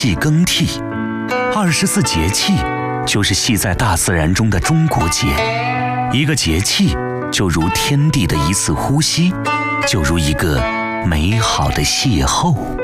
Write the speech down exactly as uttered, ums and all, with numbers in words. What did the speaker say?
季更替，二十四节气就是系在大自然中的中国结。一个节气就如天地的一次呼吸，就如一个美好的邂逅。